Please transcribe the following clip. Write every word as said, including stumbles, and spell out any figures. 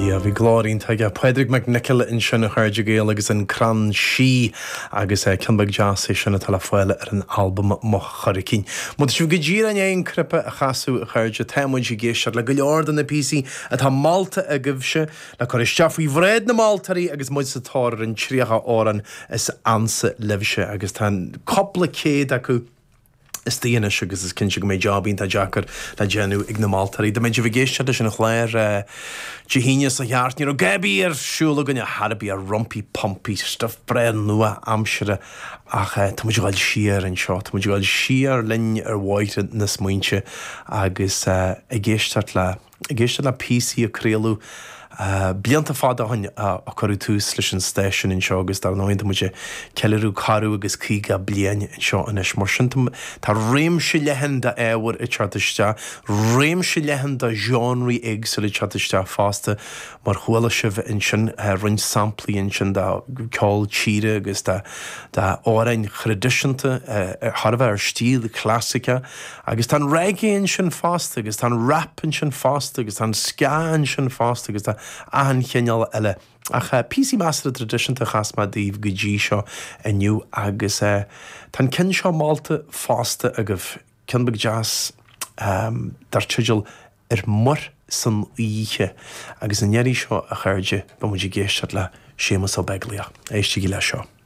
a bhí glóirín teige Padraig MacNicola in sin na chuirde géal agus an cran sí agus é Cinbeg Jazz é sinna tal foiile ar an albumm mo choricín. Mu siú go ddír an éon cripe a chaú a chuirde témuid i géisiart le go leor an na písaí a tá Malta a gibhse le chuir isteach faoi bhréad na Maltaí agus muid sa tóir an tríocha óran is ansa libhse agus tá coppla céad acu is tíana agus is cinse go méid jobbín tá Jackar le genú ag na Maltaí. Da méid bh géiste sin na chléir dehíine sa heartní ó gabí ar siúla gonne Harbí a rumpí pompí stuff bread nua amsere ach tá muid gáil siar an seo, tá muid gáil siar linn ar bháite na smuointe agus i géisteart le i géiste le písaí aréalú Uh, Blianta fád hain a choú túús leis an station in seo agus dar náinte mu ceú carú agus cíga blian in seo in is mar sin tá réimse lehan de éhar i chatiste, réimse lehan de genrí éagsú i chatiste fásta mar chuala sibh in sin rinn samplaí in sin de ceáil tíre agus de árain chredisianta Harbh ar stíl clásica agus tá reggae sin fásta agus tá rap in sin fásta agus tá ska in sin fásta agus ahan cheanal eile ach písaí meastra tradiisianta chasma daobh go dtí seo iniu agus tá cin seo Malta fásta agah Cinbeg Jazz um, dar tuideal ar mar san íche agus an neirí seo a chuirde ba muidir géisteart le Séamus Ó Beaglaoich. Éistí go le seo.